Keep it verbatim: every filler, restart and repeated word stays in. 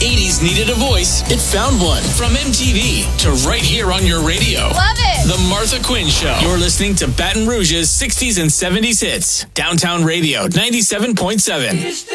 eighties needed a voice, it found one. From M T V to right here on your radio. Love it. The Martha Quinn Show. You're listening to Baton Rouge's sixties and seventies hits. Downtown Radio, ninety-seven point seven.